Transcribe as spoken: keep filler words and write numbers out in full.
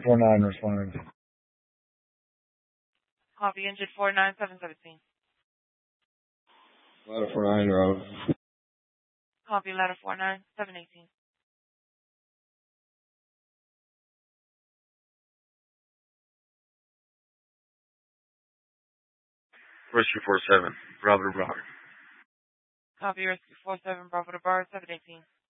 four nine responding. Copy injured four nine seven seventeen. Ladder four nine, road. Copy ladder four nine seven eighteen. Rescue four seven, Bravo to Bravo. Copy rescue four seven Bravo to bar seven eighteen.